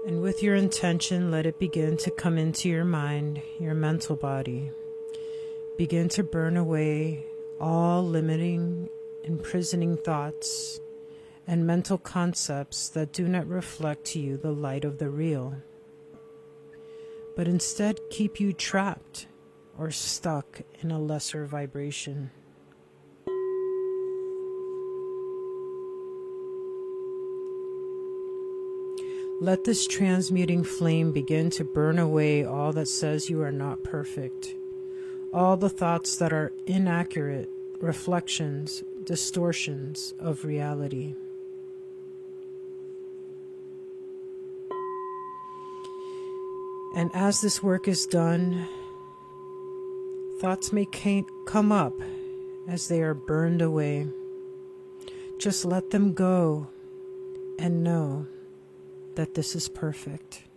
And with your intention, let it begin to come into your mind, your mental body. Begin to burn away all limiting, imprisoning thoughts and mental concepts that do not reflect to you the light of the real, but instead keep you trapped or stuck in a lesser vibration. Let this transmuting flame begin to burn away all that says you are not perfect, all the thoughts that are inaccurate reflections, distortions of reality. And as this work is done, thoughts may come up as they are burned away. Just let them go and know that this is perfect.